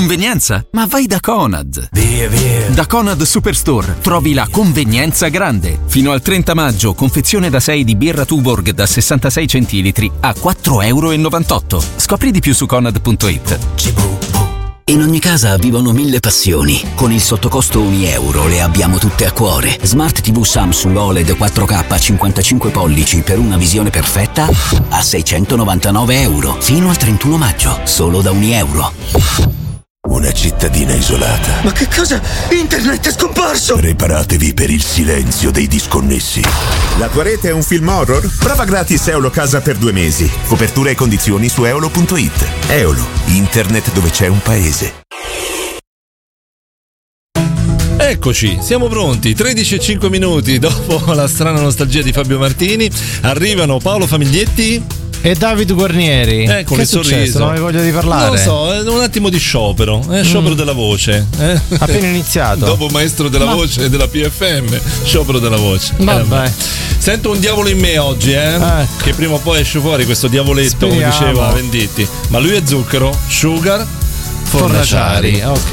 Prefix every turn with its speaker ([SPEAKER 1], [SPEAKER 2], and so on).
[SPEAKER 1] Convenienza? Ma vai da Conad.
[SPEAKER 2] Via.
[SPEAKER 1] Da Conad Superstore trovi la convenienza grande. Fino al 30 maggio, confezione da 6 di birra Tuborg da 66 centilitri a €4,98. Scopri di più su Conad.it.
[SPEAKER 3] In ogni casa vivono 1000 passioni. Con il sottocosto €1 le abbiamo tutte a cuore. Smart TV Samsung OLED 4K a 55 pollici per una visione perfetta a €699. Fino al 31 maggio, solo da €1.
[SPEAKER 4] Una cittadina isolata.
[SPEAKER 2] Ma che cosa? Internet è scomparso!
[SPEAKER 4] Preparatevi per il silenzio dei disconnessi.
[SPEAKER 5] La tua rete è un film horror? Prova gratis Eolo Casa per 2 mesi. Copertura e condizioni su eolo.it. Eolo, internet dove c'è un paese.
[SPEAKER 6] Eccoci, siamo pronti. 13:05 minuti dopo la strana nostalgia di Fabio Martini. Arrivano Paolo Famiglietti
[SPEAKER 7] e David Guarnieri.
[SPEAKER 6] Con
[SPEAKER 7] che
[SPEAKER 6] il sorriso.
[SPEAKER 7] Non hai voglia di parlare?
[SPEAKER 6] Non lo so, è un attimo di sciopero. Sciopero della voce.
[SPEAKER 7] Appena iniziato.
[SPEAKER 6] Dopo maestro della voce della PFM, sciopero della voce.
[SPEAKER 7] Vabbè.
[SPEAKER 6] Sento un diavolo in me oggi, che prima o poi esce fuori questo diavoletto, come diceva Venditti. Ma lui è zucchero, sugar, fornaciari.
[SPEAKER 7] Ok.